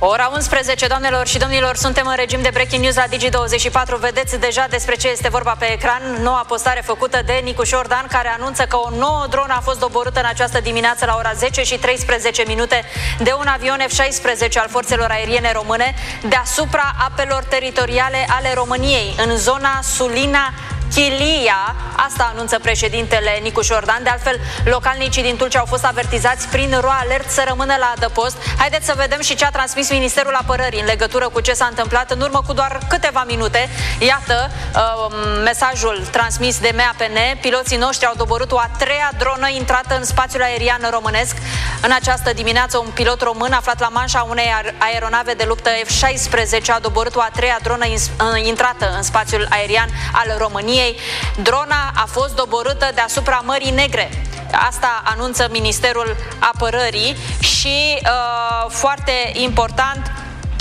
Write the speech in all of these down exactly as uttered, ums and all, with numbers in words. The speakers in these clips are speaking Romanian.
Ora unsprezece, doamnelor și domnilor, suntem în regim de breaking news la Digi douăzeci și patru. Vedeți deja despre ce este vorba pe ecran. Noua postare făcută de Nicu Șordan, care anunță că o nouă dronă a fost doborâtă în această dimineață la ora zece și treisprezece minute de un avion F șaisprezece al forțelor aeriene române deasupra apelor teritoriale ale României, în zona Sulina Chilia. Asta anunță președintele Nicu Șordan. De altfel, localnicii din Tulcea au fost avertizați prin ro alert să rămână la adăpost. Haideți să vedem și ce a transmis Ministerul Apărării în legătură cu ce s-a întâmplat în urmă cu doar câteva minute. Iată uh, mesajul transmis de M A P N. Piloții noștri au doborât o a treia dronă intrată în spațiul aerian românesc. În această dimineață, un pilot român aflat la manșa unei aeronave de luptă F șaisprezece a doborât o a treia dronă intrată în spațiul aerian al României. Drona a fost doborâtă deasupra Mării Negre. Asta anunță Ministerul Apărării și uh, foarte important,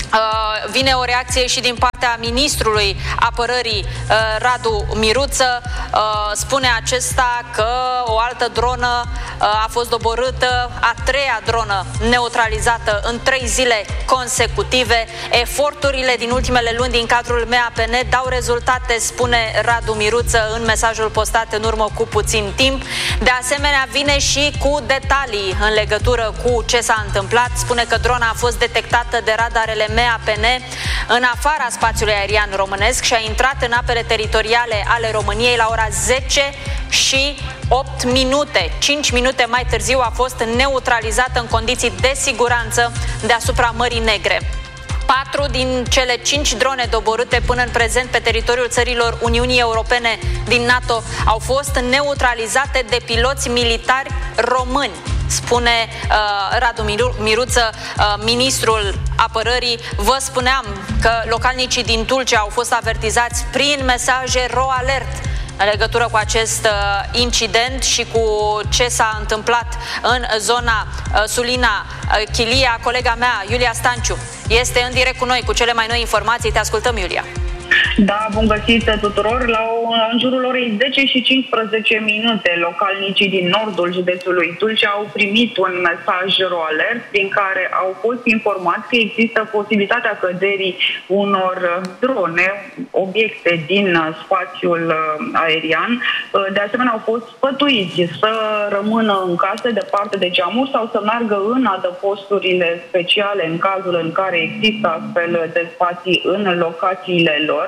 Uh, vine o reacție și din partea Ministrului Apărării uh, Radu Miruță. Uh, spune acesta că o altă dronă uh, a fost doborâtă, a treia dronă neutralizată în trei zile consecutive. Eforturile din ultimele luni din cadrul M A P N dau rezultate, spune Radu Miruță în mesajul postat în urmă cu puțin timp. De asemenea, vine și cu detalii în legătură cu ce s-a întâmplat. Spune că drona a fost detectată de radarele M A P N în afara spațiului aerian românesc și a intrat în apele teritoriale ale României la ora zece și opt minute. cinci minute mai târziu a fost neutralizată în condiții de siguranță deasupra Mării Negre. Patru din cele cinci drone doborâte până în prezent pe teritoriul țărilor Uniunii Europene din NATO au fost neutralizate de piloți militari români, spune uh, Radu Miruță, uh, ministrul apărării. Vă spuneam că localnicii din Tulcea au fost avertizați prin mesaje ro alert în legătură cu acest uh, incident și cu ce s-a întâmplat în zona uh, Sulina uh, Chilia. Colega mea, Iulia Stanciu, este în direct cu noi cu cele mai noi informații. Te ascultăm, Iulia. Da, bun găsit tuturor. La o, în jurul orei zece și cincisprezece minute, localnicii din nordul județului Tulcea au primit un mesaj ro alert prin care au fost informați că există posibilitatea căderii unor drone, obiecte din spațiul aerian. De asemenea, au fost sfătuiți să rămână în case departe de geamuri sau să meargă în adăposturile speciale în cazul în care există astfel de spații în locațiile lor.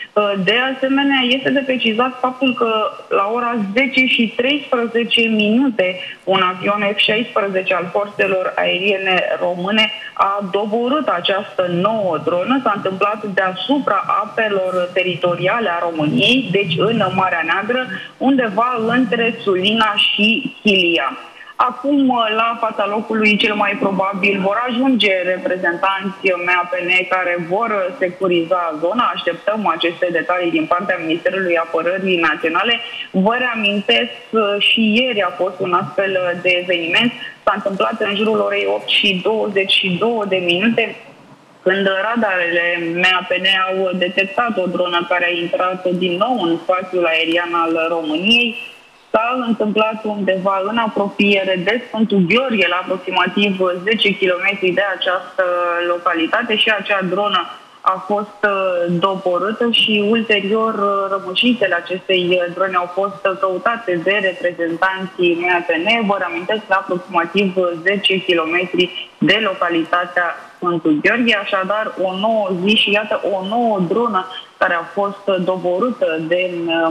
De asemenea, este de precizat faptul că la ora zece și treisprezece minute un avion F șaisprezece al forțelor aeriene române a doborât această nouă dronă. S-a întâmplat deasupra apelor teritoriale a României, deci în Marea Neagră, undeva între Sulina și Chilia. Acum, la fața locului, cel mai probabil vor ajunge reprezentanți M A P N care vor securiza zona. Așteptăm aceste detalii din partea Ministerului Apărării Naționale. Vă reamintesc, și ieri a fost un astfel de eveniment. S-a întâmplat în jurul orei opt și douăzeci și două de minute, când radarele M A P N au detectat o dronă care a intrat din nou în spațiul aerian al României. S-a întâmplat undeva în apropiere de Sfântul Gheorghe, la aproximativ zece kilometri de această localitate, și acea dronă a fost doborâtă și ulterior rămășițele acestei drone au fost căutate de reprezentanții M A P N. Vă reamintesc, la aproximativ zece kilometri de localitatea Sfântul Gheorghe, așadar o nouă zi și iată o nouă dronă care a fost doborâtă de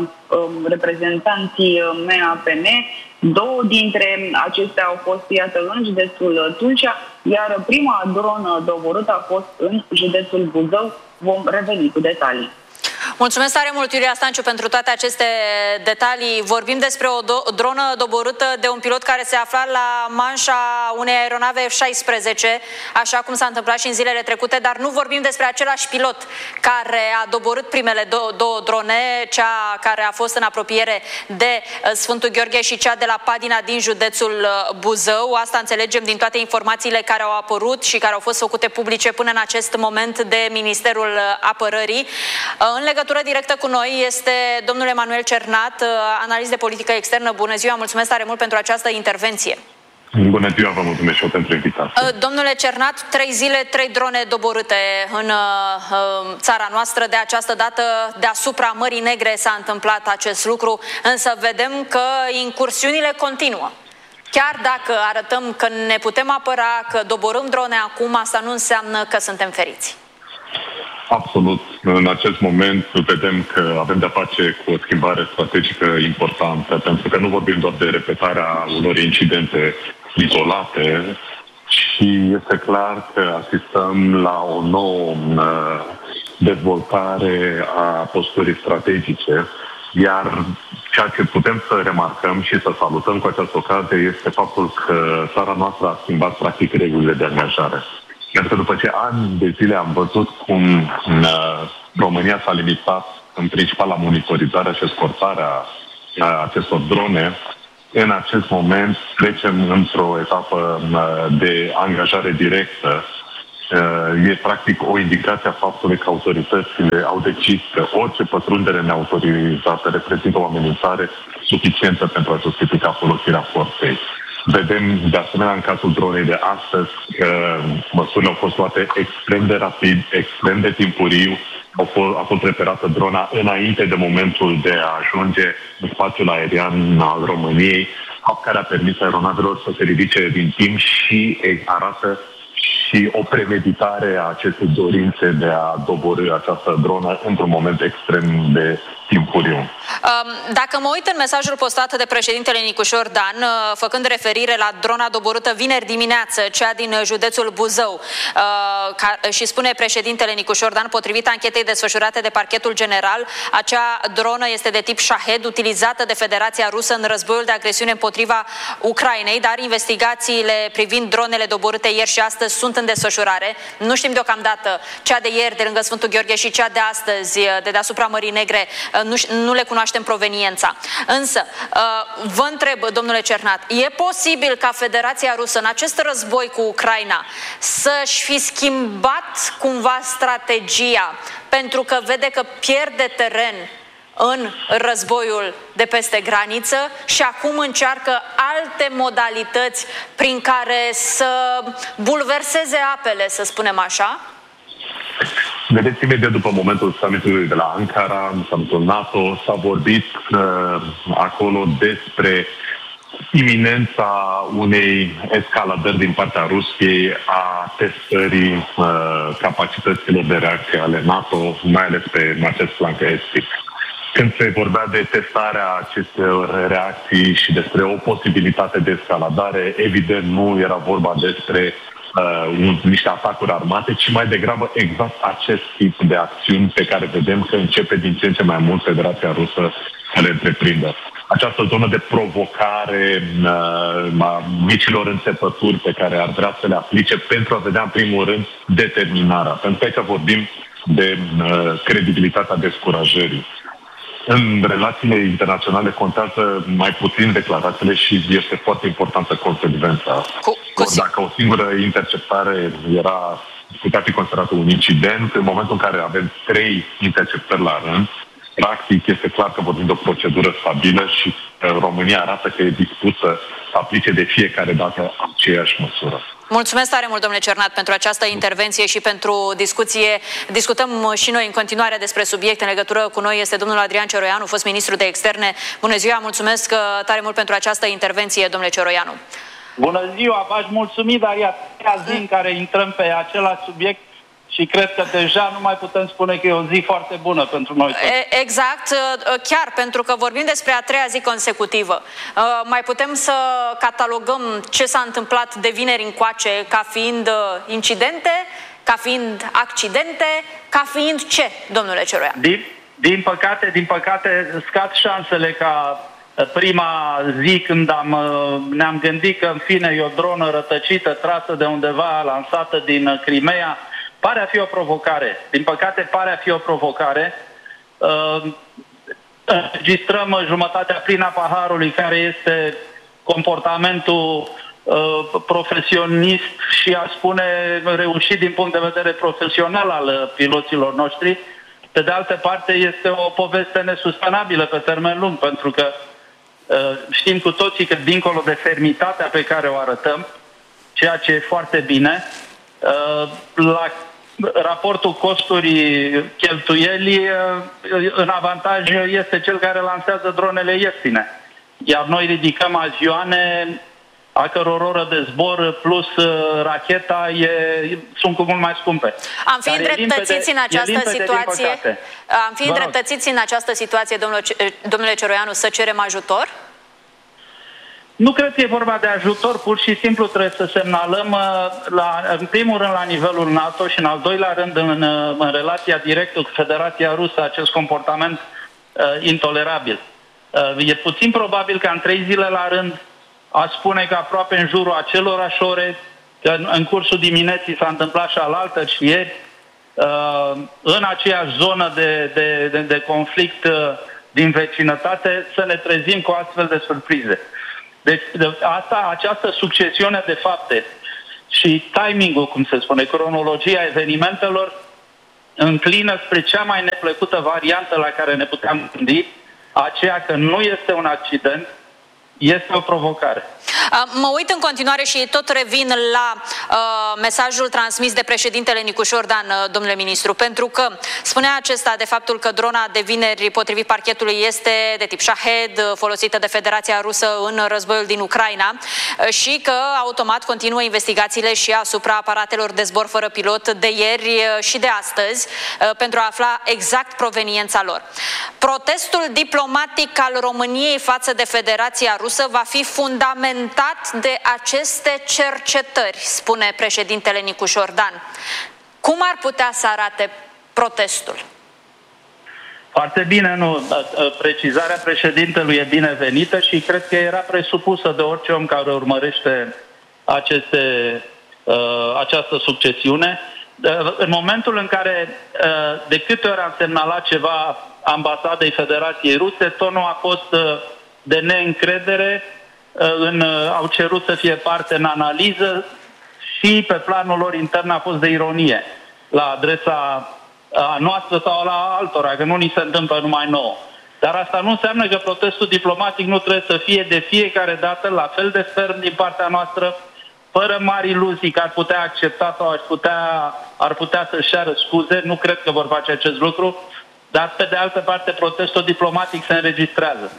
um, reprezentanții M A P N. Două dintre acestea au fost, iată, în județul Tulcea, iar prima dronă doborâtă a fost în județul Buzău. Vom reveni cu detalii. Mulțumesc tare mult, Iulia Stanciu, pentru toate aceste detalii. Vorbim despre o do dronă doborâtă de un pilot care se afla la manșa unei aeronave F șaisprezece, așa cum s-a întâmplat și în zilele trecute, dar nu vorbim despre același pilot care a doborât primele două, două drone, cea care a fost în apropiere de Sfântul Gheorghe și cea de la Padina din județul Buzău. Asta înțelegem din toate informațiile care au apărut și care au fost făcute publice până în acest moment de Ministerul Apărării. În legătură directă cu noi este domnul Emanuel Cernat, analist de politică externă. Bună ziua, mulțumesc tare mult pentru această intervenție. Bună ziua, vă mulțumesc și eu pentru invitație. Domnule Cernat, trei zile, trei drone doborâte în țara noastră. De această dată, deasupra Mării Negre s-a întâmplat acest lucru, însă vedem că incursiunile continuă. Chiar dacă arătăm că ne putem apăra, că doborâm drone acum, asta nu înseamnă că suntem feriți. Absolut. În acest moment vedem că avem de-a face cu o schimbare strategică importantă, pentru că nu vorbim doar de repetarea unor incidente izolate, și este clar că asistăm la o nouă dezvoltare a posturii strategice, iar ceea ce putem să remarcăm și să salutăm cu această ocazie este faptul că țara noastră a schimbat practic regulile de angajare. Pentru că după ce ani de zile am văzut cum România s-a limitat în principal la monitorizarea și escortarea acestor drone, în acest moment trecem într-o etapă de angajare directă. E practic o indicație a faptului că autoritățile au decis că orice pătrundere neautorizată reprezintă o amenințare suficientă pentru a justifica folosirea forței. Vedem de asemenea în cazul dronei de astăzi că măsurile au fost luate extrem de rapid, extrem de timpuriu. A fost, a fost reperată drona înainte de momentul de a ajunge în spațiul aerian al României, fapt care a permis aeronavelor să se ridice din timp și arată și o premeditare a acestei dorințe de a doborî această dronă într-un moment extrem de timpuriu. Dacă mă uit în mesajul postat de președintele Nicușor Dan, făcând referire la drona doborâtă vineri dimineață, cea din județul Buzău, și spune președintele Nicușor Dan, potrivit anchetei desfășurate de Parchetul General, acea dronă este de tip Shahed, utilizată de Federația Rusă în războiul de agresiune împotriva Ucrainei, dar investigațiile privind dronele doborâte ieri și astăzi sunt în desfășurare. Nu știm deocamdată cea de ieri de lângă Sfântul Gheorghe și cea de astăzi de deasupra Mării Negre. Nu, nu le cunoaștem proveniența. Însă, vă întreb, domnule Cernat, e posibil ca Federația Rusă în acest război cu Ucraina să-și fi schimbat cumva strategia pentru că vede că pierde teren în războiul de peste graniță și acum încearcă alte modalități prin care să bulverseze apele, să spunem așa? Vedeți, imediat după momentul summitului de la Ankara, summitul NATO, s-a vorbit uh, acolo despre iminența unei escaladări din partea Rusiei a testării uh, capacităților de reacție ale NATO, mai ales pe acest flanc estic. Când se vorbea de testarea acestor reacții și despre o posibilitate de escaladare, evident nu era vorba despre Uh, niște atacuri armate, ci mai degrabă exact acest tip de acțiuni pe care vedem că începe din ce în ce mai mult Federația Rusă să le întreprindă. Această zonă de provocare uh, a micilor înțepături pe care ar vrea să le aplice pentru a vedea în primul rând determinarea. Pentru că aici vorbim de uh, credibilitatea descurajării. În relațiile internaționale contează mai puțin declarațiile și este foarte importantă consecvența. Cu, cu Dacă o singură interceptare era, putea fi considerată un incident, în momentul în care avem trei interceptări la rând, practic este clar că vorbim de o procedură stabilă și România arată că e dispusă să aplice de fiecare dată aceeași măsură. Mulțumesc tare mult, domnule Cernat, pentru această intervenție și pentru discuție. Discutăm și noi în continuare despre subiecte. În legătură cu noi este domnul Adrian Cioroianu, fost ministru de externe. Bună ziua, mulțumesc tare mult pentru această intervenție, domnule Cioroianu. Bună ziua, v-aș mulțumi, dar e a treia zi în care intrăm pe același subiect și cred că deja nu mai putem spune că e o zi foarte bună pentru noi toți. Exact, chiar pentru că vorbim despre a treia zi consecutivă. Mai putem să catalogăm ce s-a întâmplat de vineri încoace ca fiind incidente, ca fiind accidente, ca fiind ce, domnule Cioroian? Din, din păcate, din păcate scad șansele ca prima zi când am, ne-am gândit că în fine e o dronă rătăcită, trasă de undeva, lansată din Crimea. Pare a fi o provocare. Din păcate, pare a fi o provocare. Înregistrăm uh, jumătatea plină a paharului, care este comportamentul uh, profesionist și, aș spune, reușit din punct de vedere profesional al piloților noștri. Pe de altă parte, este o poveste nesustenabilă pe termen lung, pentru că Știm cu toții că dincolo de fermitatea pe care o arătăm, ceea ce e foarte bine, la raportul costuri-cheltuieli, în avantaj este cel care lansează dronele ieftine. Iar noi ridicăm avioane a căror oră de zbor plus racheta e, sunt cu mult mai scumpe. Am fi îndreptățiți în această situație, am fi îndreptățiți în această situație, domnule, domnule Ceroianu, să cerem ajutor? Nu cred că e vorba de ajutor, pur și simplu trebuie să semnalăm, la, în primul rând, la nivelul NATO și în al doilea rând, în, în relația directă cu Federația Rusă, acest comportament uh, intolerabil. Uh, e puțin probabil că în trei zile la rând aș spune că aproape în jurul acelorași ore, că în, în cursul dimineții s-a întâmplat și alaltă și ieri, uh, în aceeași zonă de, de, de, de conflict uh, din vecinătate, să ne trezim cu astfel de surprize. Deci de, asta, această succesiune de fapte și timingul, cum se spune, cronologia evenimentelor, înclină spre cea mai neplăcută variantă la care ne puteam gândi, aceea că nu este un accident, este o provocare. Mă uit în continuare și tot revin la uh, mesajul transmis de președintele Nicu Șordan, uh, domnule ministru, pentru că spunea acesta de faptul că drona de vineri, potrivit parchetului, este de tip Shahed, uh, folosită de Federația Rusă în războiul din Ucraina uh, și că automat continuă investigațiile și asupra aparatelor de zbor fără pilot de ieri uh, și de astăzi uh, pentru a afla exact proveniența lor. Protestul diplomatic al României față de Federația Rusă va fi fundamental de aceste cercetări, spune președintele Nicu Șordan. Cum ar putea să arate protestul? Foarte bine, nu. Precizarea președintelui e binevenită și cred că era presupusă de orice om care urmărește aceste, această succesiune. În momentul în care de câte ori am semnalat ceva ambasadei Federației Ruse, tonul a fost de neîncredere. În, au cerut să fie parte în analiză și pe planul lor intern a fost de ironie la adresa a noastră sau la altora, că nu ni se întâmplă numai nouă. Dar asta nu înseamnă că protestul diplomatic nu trebuie să fie de fiecare dată la fel de ferm din partea noastră, fără mari iluzii că ar putea accepta sau ar putea, ar putea să-și ceară scuze. Nu cred că vor face acest lucru, dar pe de altă parte protestul diplomatic se înregistrează.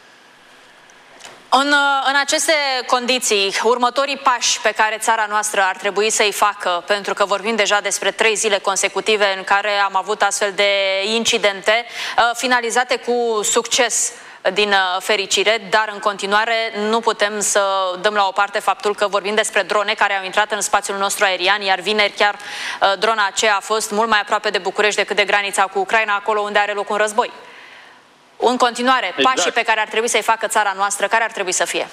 În, în aceste condiții, următorii pași pe care țara noastră ar trebui să-i facă, pentru că vorbim deja despre trei zile consecutive în care am avut astfel de incidente, finalizate cu succes din fericire, dar în continuare nu putem să dăm la o parte faptul că vorbim despre drone care au intrat în spațiul nostru aerian, iar vineri chiar drona aceea a fost mult mai aproape de București decât de granița cu Ucraina, acolo unde are loc un război. În continuare, exact. Pașii pe care ar trebui să-i facă țara noastră, care ar trebui să fie?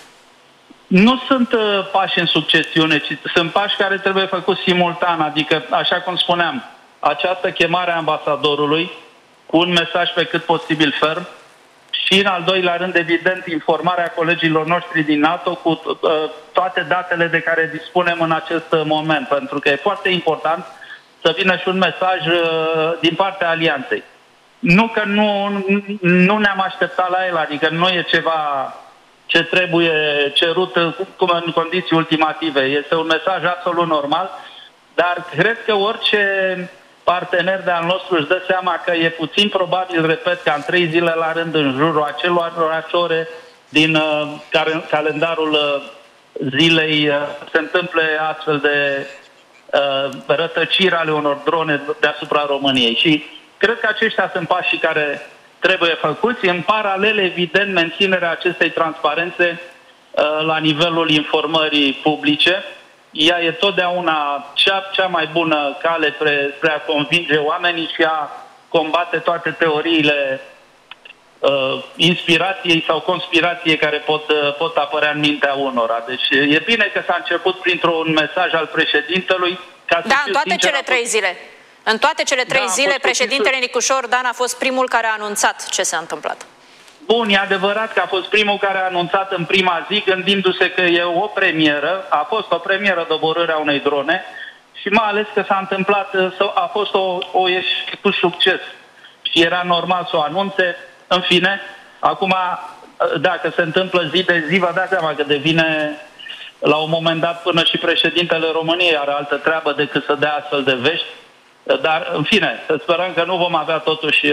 Nu sunt uh, pași în succesiune, ci sunt pași care trebuie făcuți simultan, adică, așa cum spuneam, această chemare a ambasadorului cu un mesaj pe cât posibil ferm și, în al doilea rând, evident, informarea colegilor noștri din NATO cu uh, toate datele de care dispunem în acest moment, pentru că e foarte important să vină și un mesaj uh, din partea alianței. Nu că nu, nu ne-am așteptat la el, adică nu e ceva ce trebuie cerut cum în condiții ultimative. Este un mesaj absolut normal, dar cred că orice partener de-al nostru își dă seama că e puțin probabil, repet, ca în trei zile la rând în jurul acelorași ore din uh, calendarul uh, zilei uh, se întâmple astfel de uh, rătăciri ale unor drone deasupra României. Și cred că aceștia sunt pașii care trebuie făcuți. În paralel, evident, menținerea acestei transparențe uh, la nivelul informării publice. Ea e totdeauna cea, cea mai bună cale spre, spre a convinge oamenii și a combate toate teoriile uh, inspirației sau conspirației care pot, uh, pot apărea în mintea unora. Deci e bine că s-a început printr-un mesaj al președintelui. Ca să da, în toate sincer, cele trei zile. În toate cele trei da, zile, președintele Nicu Șordan a fost primul care a anunțat ce s-a întâmplat. Bun, e adevărat că a fost primul care a anunțat în prima zi, gândindu-se că e o premieră, a fost o premieră doborârea unei drone și mai ales că s-a întâmplat, a fost o, o ieșire cu succes și era normal să o anunțe. În fine, acum dacă se întâmplă zi de zi, vă dați seama că devine, la un moment dat, până și președintele României are altă treabă decât să dea astfel de vești. Dar, în fine, să sperăm că nu vom avea totuși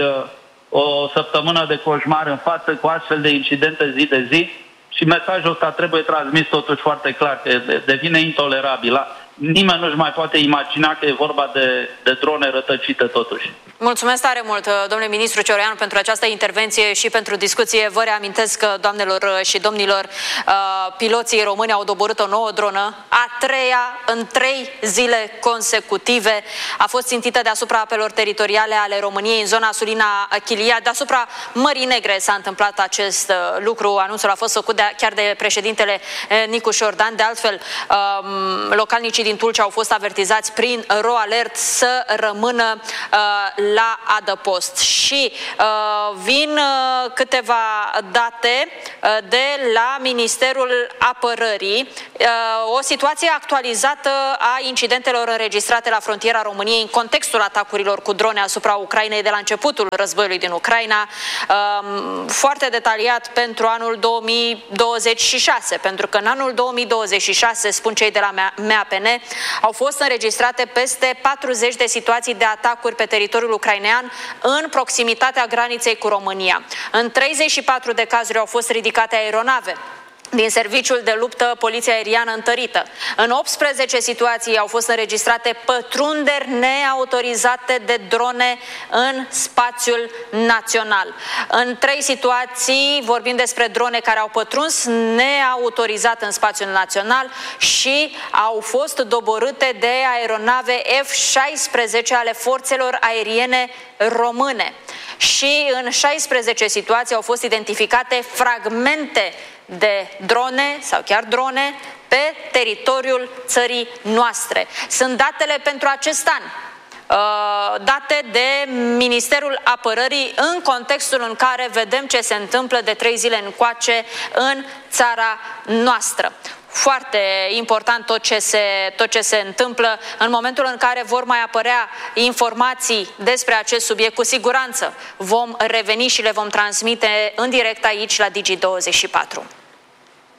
o săptămână de coșmar în față cu astfel de incidente zi de zi și mesajul ăsta trebuie transmis totuși foarte clar, că devine intolerabil. Nimeni nu-și mai poate imagina că e vorba de, de drone rătăcite totuși. Mulțumesc tare mult, domnule ministru Cioreanu, pentru această intervenție și pentru discuție. Vă reamintesc, doamnelor și domnilor, piloții români au doborât o nouă dronă, a treia în trei zile consecutive. A fost țintită deasupra apelor teritoriale ale României, în zona Sulina Chilia. Deasupra Mării Negre s-a întâmplat acest lucru. Anunțul a fost făcut de, chiar de președintele Nicu Șordan. De altfel, localnicii din Tulcea au fost avertizați prin ro alert să rămână la adăpost. Și uh, vin uh, câteva date uh, de la Ministerul Apărării. Uh, o situație actualizată a incidentelor înregistrate la frontiera României în contextul atacurilor cu drone asupra Ucrainei de la începutul războiului din Ucraina. Uh, foarte detaliat pentru anul două mii douăzeci și șase, pentru că în anul două mii douăzeci și șase, spun cei de la M A P N, au fost înregistrate peste patruzeci de situații de atacuri pe teritoriul ucrainean în proximitatea graniței cu România. În treizeci și patru de cazuri au fost ridicate aeronave din serviciul de luptă poliția aeriană întărită. În optsprezece situații au fost înregistrate pătrunderi neautorizate de drone în spațiul național. În trei situații vorbim despre drone care au pătruns neautorizat în spațiul național și au fost doborâte de aeronave F șaisprezece ale forțelor aeriene române. Și în șaisprezece situații au fost identificate fragmente de drone sau chiar drone pe teritoriul țării noastre. Sunt datele pentru acest an, date de Ministerul Apărării în contextul în care vedem ce se întâmplă de trei zile încoace în țara noastră. Foarte important tot ce, se, tot ce se întâmplă. În momentul în care vor mai apărea informații despre acest subiect, cu siguranță vom reveni și le vom transmite în direct aici la Digi douăzeci și patru.